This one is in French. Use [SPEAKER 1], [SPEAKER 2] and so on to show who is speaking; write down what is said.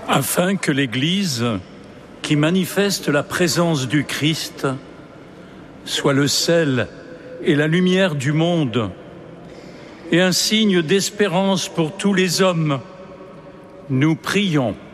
[SPEAKER 1] afin que l'Église, qui manifeste la présence du Christ, soit le sel et la lumière du monde et un signe d'espérance pour tous les hommes, nous prions.